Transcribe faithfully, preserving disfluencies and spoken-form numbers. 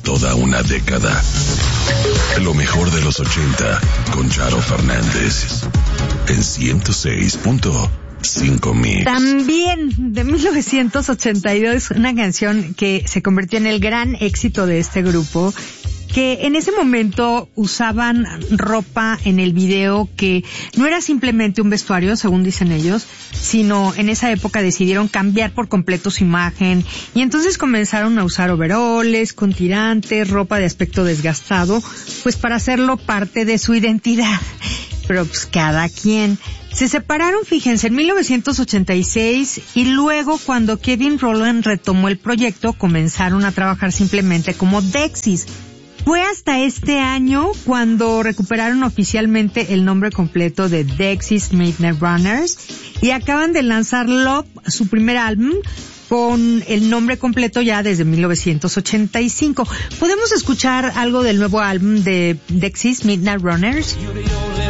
toda una década. Lo mejor de los ochenta con Charo Fernández en ciento seis punto cinco Mix. También de mil novecientos ochenta y dos, una canción que se convirtió en el gran éxito de este grupo, que en ese momento usaban ropa en el video que no era simplemente un vestuario, según dicen ellos, sino en esa época decidieron cambiar por completo su imagen y entonces comenzaron a usar overoles con tirantes, ropa de aspecto desgastado, pues para hacerlo parte de su identidad. Pero pues cada quien. Se separaron, fíjense, en mil novecientos ochenta y seis y luego cuando Kevin Rowland retomó el proyecto comenzaron a trabajar simplemente como Dexys. Fue hasta este año cuando recuperaron oficialmente el nombre completo de Dexys Midnight Runners y acaban de lanzar Love, su primer álbum, con el nombre completo ya desde mil novecientos ochenta y cinco. ¿Podemos escuchar algo del nuevo álbum de Dexys Midnight Runners?